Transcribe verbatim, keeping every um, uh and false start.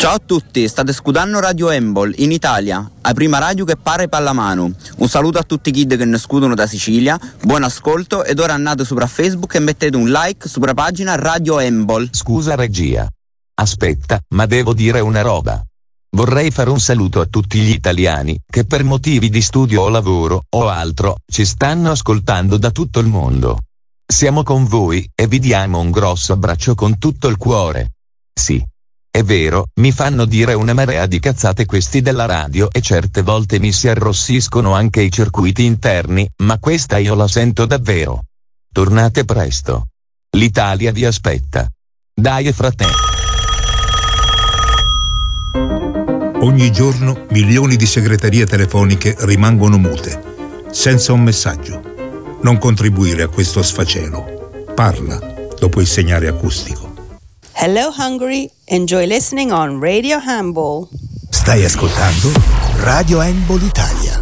Ciao a tutti, state ascoltando Radio Handball in Italia, la prima radio che pare pallamano. Un saluto a tutti i kid che ne scudono da Sicilia, buon ascolto ed ora andate sopra Facebook e mettete un like sopra pagina Radio Handball. Scusa regia. Aspetta, ma devo dire una roba. Vorrei fare un saluto a tutti gli italiani che per motivi di studio o lavoro o altro ci stanno ascoltando da tutto il mondo. Siamo con voi e vi diamo un grosso abbraccio con tutto il cuore. Sì. È vero, mi fanno dire una marea di cazzate questi della radio e certe volte mi si arrossiscono anche i circuiti interni, ma questa io la sento davvero. Tornate presto. L'Italia vi aspetta. Dai fratelli. Ogni giorno milioni di segreterie telefoniche rimangono mute, senza un messaggio. Non contribuire a questo sfacelo. Parla dopo il segnale acustico. Hello Hungary, enjoy listening on Radio Handball. Stai ascoltando Radio Handball Italia.